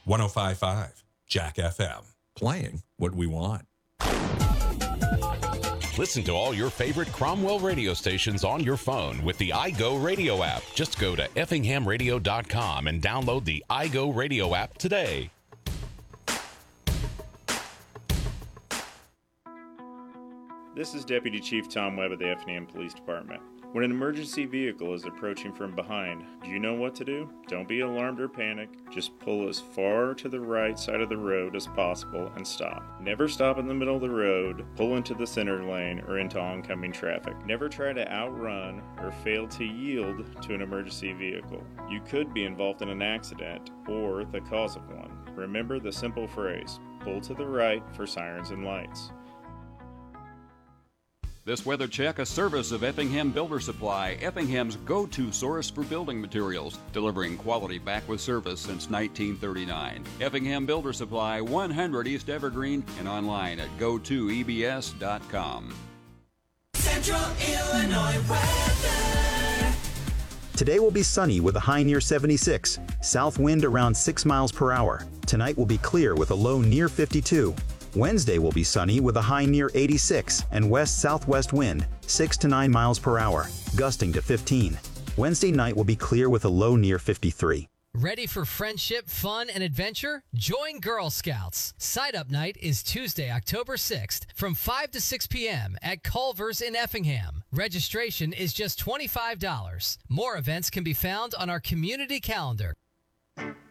105.5 Jack FM. Playing what we want. Listen to all your favorite Cromwell radio stations on your phone with the iGo Radio app. Just go to effinghamradio.com and download the iGo Radio app today. This is Deputy Chief Tom Webb of the Effingham Police Department. When an emergency vehicle is approaching from behind, do you know what to do? Don't be alarmed or panic. Just pull as far to the right side of the road as possible and stop. Never stop in the middle of the road, pull into the center lane, or into oncoming traffic. Never try to outrun or fail to yield to an emergency vehicle. You could be involved in an accident or the cause of one. Remember the simple phrase, pull to the right for sirens and lights. This weather check, a service of Effingham Builder Supply, Effingham's go-to source for building materials, delivering quality back with service since 1939. Effingham Builder Supply, 100 East Evergreen, and online at go2ebs.com. Central Illinois weather. Today will be sunny with a high near 76. South wind around 6 miles per hour. Tonight will be clear with a low near 52. Wednesday will be sunny with a high near 86 and west-southwest wind 6 to 9 miles per hour, gusting to 15. Wednesday night will be clear with a low near 53. Ready for friendship, fun, and adventure? Join Girl Scouts. Sign-up night is Tuesday, October 6th from 5 to 6 p.m. at Culver's in Effingham. Registration is just $25. More events can be found on our community calendar.